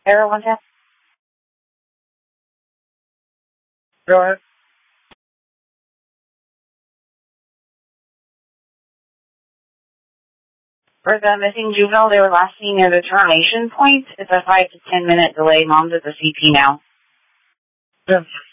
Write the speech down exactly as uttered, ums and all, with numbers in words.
Arrow one tap. Go ahead. For the missing juvenile, they were last seen near the termination point. It's a five to ten minute delay. Mom's at the C P now. Yeah.